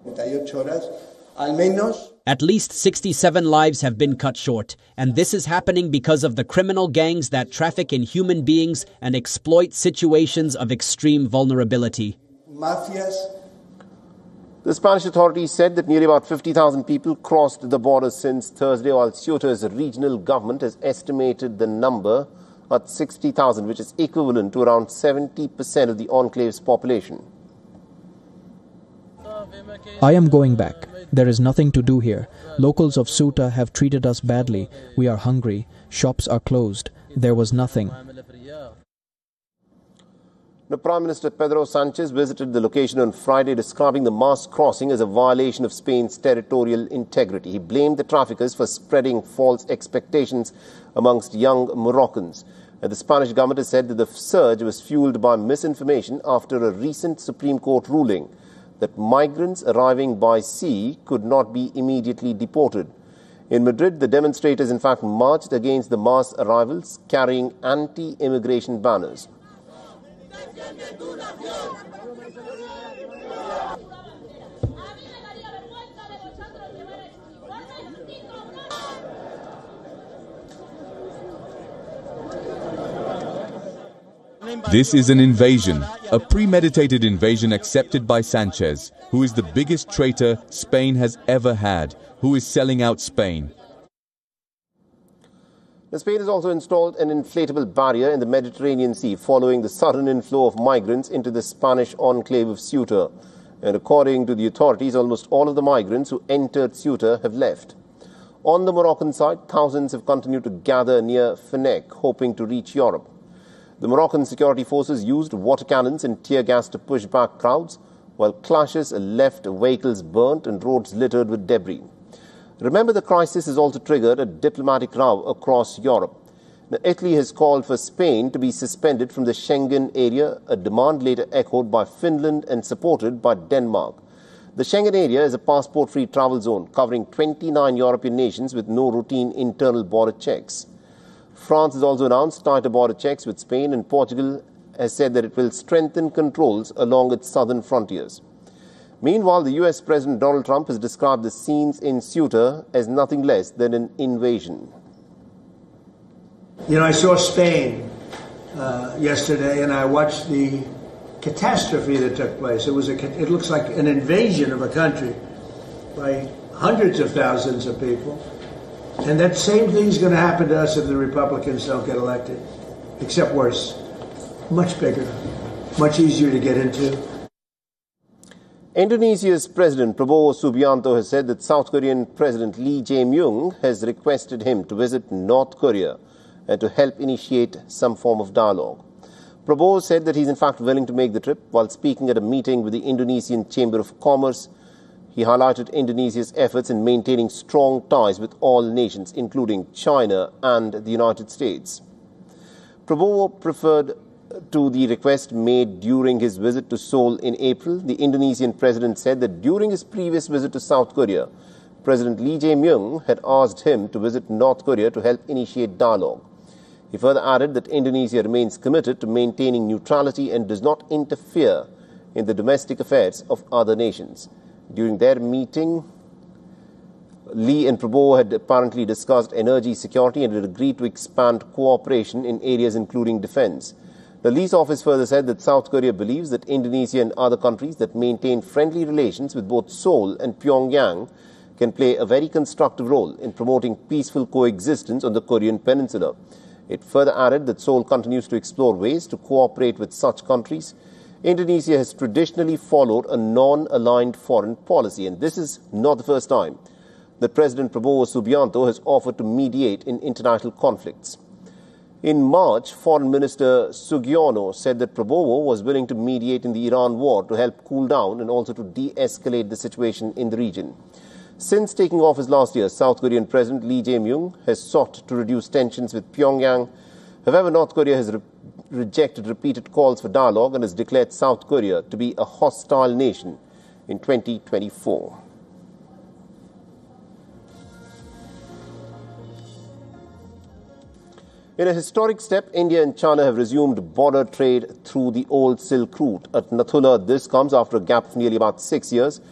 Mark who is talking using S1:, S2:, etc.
S1: At least 67 lives have been cut short, and this is happening because of the criminal gangs that traffic in human beings and exploit situations of extreme vulnerability.
S2: The Spanish authorities said that nearly about 50,000 people crossed the border since Thursday, while Ceuta's regional government has estimated the number at 60,000, which is equivalent to around 70% of the enclave's population.
S3: I am going back. There is nothing to do here. Locals of Ceuta have treated us badly. We are hungry. Shops are closed. There was nothing.
S2: The Prime Minister Pedro Sanchez visited the location on Friday, describing the mass crossing as a violation of Spain's territorial integrity. He blamed the traffickers for spreading false expectations amongst young Moroccans. And the Spanish government has said that the surge was fueled by misinformation after a recent Supreme Court ruling that migrants arriving by sea could not be immediately deported. In Madrid, the demonstrators in fact marched against the mass arrivals, carrying anti-immigration banners.
S4: This is an invasion, a premeditated invasion accepted by Sanchez, who is the biggest traitor Spain has ever had, who is selling out Spain.
S2: Spain has also installed an inflatable barrier in the Mediterranean Sea following the sudden inflow of migrants into the Spanish enclave of Ceuta. And according to the authorities, almost all of the migrants who entered Ceuta have left. On the Moroccan side, thousands have continued to gather near Fenech, hoping to reach Europe. The Moroccan security forces used water cannons and tear gas to push back crowds, while clashes left vehicles burnt and roads littered with debris. Remember, the crisis has also triggered a diplomatic row across Europe. Now, Italy has called for Spain to be suspended from the Schengen area, a demand later echoed by Finland and supported by Denmark. The Schengen area is a passport-free travel zone covering 29 European nations with no routine internal border checks. France has also announced tighter border checks with Spain, and Portugal has said that it will strengthen controls along its southern frontiers. Meanwhile, the US President Donald Trump has described the scenes in Ceuta as nothing less than an invasion.
S5: You know, I saw Spain yesterday, and I watched the catastrophe that took place. It looks like an invasion of a country by hundreds of thousands of people. And that same thing's going to happen to us if the Republicans don't get elected, except worse. Much bigger, much easier to get into.
S2: Indonesia's President Prabowo Subianto has said that South Korean President Lee Jae-myung has requested him to visit North Korea and to help initiate some form of dialogue. Prabowo said that he's in fact willing to make the trip. While speaking at a meeting with the Indonesian Chamber of Commerce, he highlighted Indonesia's efforts in maintaining strong ties with all nations, including China and the United States. Prabowo preferred to the request made during his visit to Seoul in April. The Indonesian president said that during his previous visit to South Korea, President Lee Jae-myung had asked him to visit North Korea to help initiate dialogue. He further added that Indonesia remains committed to maintaining neutrality and does not interfere in the domestic affairs of other nations. During their meeting, Lee and Prabowo had apparently discussed energy security and had agreed to expand cooperation in areas including defense. The Lee's office further said that South Korea believes that Indonesia and other countries that maintain friendly relations with both Seoul and Pyongyang can play a very constructive role in promoting peaceful coexistence on the Korean peninsula. It further added that Seoul continues to explore ways to cooperate with such countries. Indonesia has traditionally followed a non-aligned foreign policy, and this is not the first time that President Prabowo Subianto has offered to mediate in international conflicts. In March, Foreign Minister Sugiono said that Prabowo was willing to mediate in the Iran war to help cool down and also to de-escalate the situation in the region. Since taking office last year, South Korean President Lee Jae-myung has sought to reduce tensions with Pyongyang. However, North Korea has rejected repeated calls for dialogue and has declared South Korea to be a hostile nation in 2024. In a historic step, India and China have resumed border trade through the old Silk Route. At Nathula, this comes after a gap of nearly about 6 years.